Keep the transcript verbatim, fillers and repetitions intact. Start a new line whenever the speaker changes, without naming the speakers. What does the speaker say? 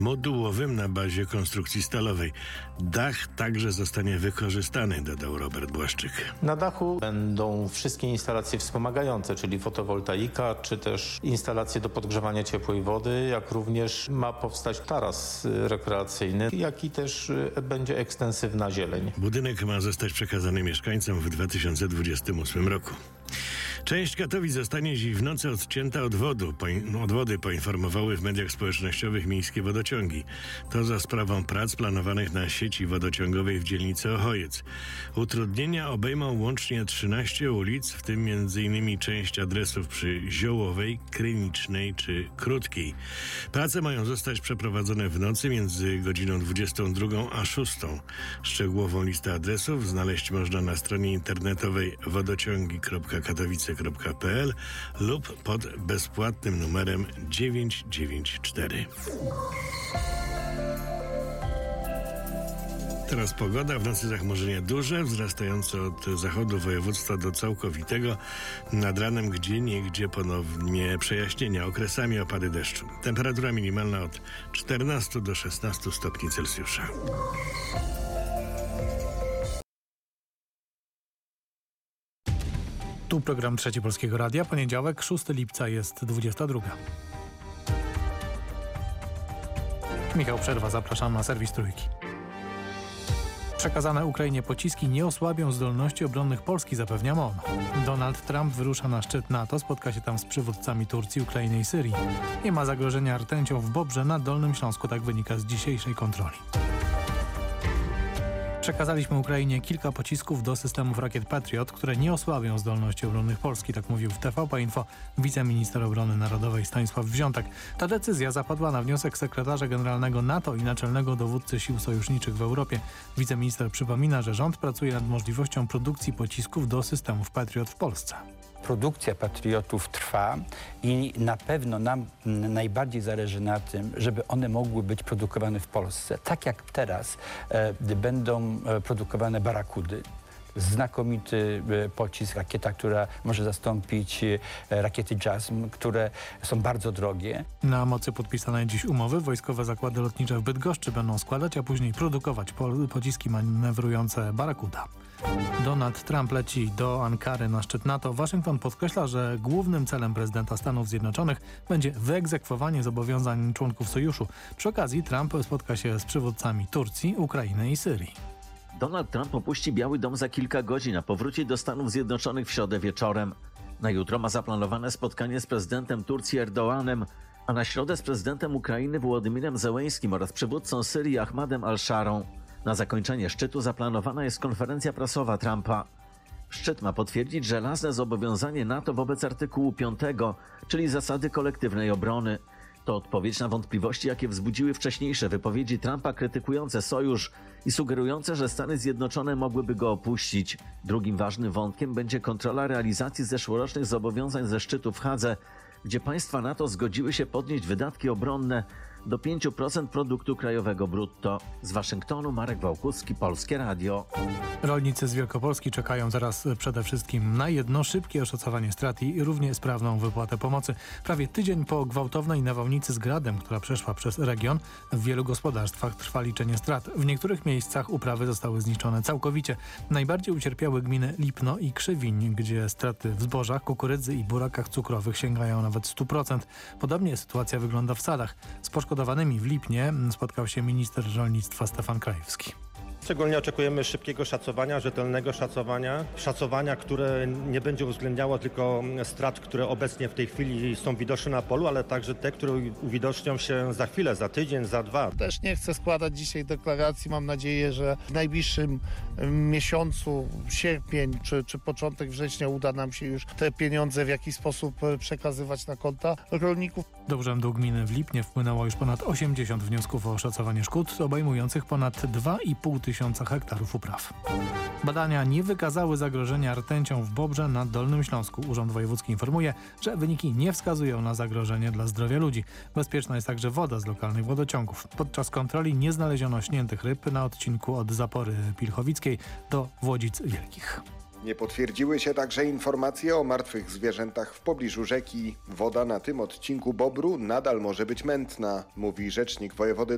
modułowym na bazie konstrukcji stalowej. Dach także zostanie wykorzystany, dodał Robert Błaszczyk.
Na dachu będą wszystkie instalacje wspomagające, czyli fotowoltaika, czy też instalacje do podgrzewania ciepłej wody, jak również ma powstać taras rekreacyjny, jak i też będzie ekstensywna zieleń.
Budynek ma zostać przekazany mieszkańcom w dwa tysiące dwudziestym ósmym roku. Część Katowic zostanie dziś w nocy odcięta od, wodu, od wody, poinformowały w mediach społecznościowych miejskie wodociągi. To za sprawą prac planowanych na sieci wodociągowej w dzielnicy Ochojec. Utrudnienia obejmą łącznie trzynaście ulic, w tym między innymi część adresów przy Ziołowej, Krynicznej czy Krótkiej. Prace mają zostać przeprowadzone w nocy między godziną dwudziestą drugą a szóstą. Szczegółową listę adresów znaleźć można na stronie internetowej wodociągi kropka katowice kropka p l lub pod bezpłatnym numerem dziewięć dziewięć cztery. Teraz pogoda. W nocy zachmurzenie duże, wzrastające od zachodu województwa do całkowitego. Nad ranem gdzieniegdzie ponownie przejaśnienia, okresami opady deszczu. Temperatura minimalna od czternastu do szesnastu stopni Celsjusza.
Tu program Trzeci Polskiego Radia. Poniedziałek, szóstego lipca, jest dwudziesta druga. Michał Przerwa, zapraszam na serwis Trójki. Przekazane Ukrainie pociski nie osłabią zdolności obronnych Polski, zapewnia M O N. Donald Trump wyrusza na szczyt NATO, spotka się tam z przywódcami Turcji, Ukrainy i Syrii. Nie ma zagrożenia rtęcią w Bobrze na Dolnym Śląsku, tak wynika z dzisiejszej kontroli. Przekazaliśmy Ukrainie kilka pocisków do systemów rakiet Patriot, które nie osłabią zdolności obronnych Polski, tak mówił w T V P Info wiceminister obrony narodowej Stanisław Wziątek. Ta decyzja zapadła na wniosek sekretarza generalnego NATO i naczelnego dowódcy sił sojuszniczych w Europie. Wiceminister przypomina, że rząd pracuje nad możliwością produkcji pocisków do systemów Patriot w Polsce.
Produkcja patriotów trwa i na pewno nam najbardziej zależy na tym, żeby one mogły być produkowane w Polsce. Tak jak teraz e, będą produkowane barakudy. Znakomity pocisk, rakieta, która może zastąpić rakiety JASM, które są bardzo drogie.
Na mocy podpisanej dziś umowy wojskowe zakłady lotnicze w Bydgoszczy będą składać, a później produkować pociski manewrujące Barakuda. Donald Trump leci do Ankary na szczyt NATO. Waszyngton podkreśla, że głównym celem prezydenta Stanów Zjednoczonych będzie wyegzekwowanie zobowiązań członków sojuszu. Przy okazji Trump spotka się z przywódcami Turcji, Ukrainy i Syrii.
Donald Trump opuści Biały Dom za kilka godzin, a powróci do Stanów Zjednoczonych w środę wieczorem. Na jutro ma zaplanowane spotkanie z prezydentem Turcji Erdoğanem, a na środę z prezydentem Ukrainy Wołodymirem Zełeńskim oraz przywódcą Syrii Ahmadem al-Szarą. Na zakończenie szczytu zaplanowana jest konferencja prasowa Trumpa. Szczyt ma potwierdzić żelazne zobowiązanie NATO wobec artykułu piątego, czyli zasady kolektywnej obrony. To odpowiedź na wątpliwości, jakie wzbudziły wcześniejsze wypowiedzi Trumpa krytykujące sojusz i sugerujące, że Stany Zjednoczone mogłyby go opuścić. Drugim ważnym wątkiem będzie kontrola realizacji zeszłorocznych zobowiązań ze szczytu w Hadze, gdzie państwa NATO zgodziły się podnieść wydatki obronne do pięć procent produktu krajowego brutto. Z Waszyngtonu Marek Wałkuski, Polskie Radio.
Rolnicy z Wielkopolski czekają teraz przede wszystkim na jedno szybkie oszacowanie strat i równie sprawną wypłatę pomocy. Prawie tydzień po gwałtownej nawałnicy z gradem, która przeszła przez region, w wielu gospodarstwach trwa liczenie strat. W niektórych miejscach uprawy zostały zniszczone całkowicie. Najbardziej ucierpiały gminy Lipno i Krzywiń, gdzie straty w zbożach, kukurydzy i burakach cukrowych sięgają nawet stu procent. Podobnie sytuacja wygląda w sadach. Z poszkodowanymi w Lipnie spotkał się minister rolnictwa Stefan Krajewski.
Szczególnie oczekujemy szybkiego szacowania, rzetelnego szacowania. Szacowania, które nie będzie uwzględniało tylko strat, które obecnie w tej chwili są widoczne na polu, ale także te, które uwidocznią się za chwilę, za tydzień, za dwa.
Też nie chcę składać dzisiaj deklaracji. Mam nadzieję, że w najbliższym miesiącu, sierpień czy, czy początek września uda nam się już te pieniądze w jakiś sposób przekazywać na konta rolników.
Do Urzędu Gminy w Lipnie wpłynęło już ponad osiemdziesiąt wniosków o oszacowanie szkód, obejmujących ponad dwa i pół tysiąca hektarów upraw. Badania nie wykazały zagrożenia rtęcią w Bobrze na Dolnym Śląsku. Urząd Wojewódzki informuje, że wyniki nie wskazują na zagrożenie dla zdrowia ludzi. Bezpieczna jest także woda z lokalnych wodociągów. Podczas kontroli nie znaleziono śniętych ryb na odcinku od Zapory Pilchowickiej do Włodzic Wielkich.
Nie potwierdziły się także informacje o martwych zwierzętach w pobliżu rzeki. Woda na tym odcinku Bobru nadal może być mętna, mówi rzecznik wojewody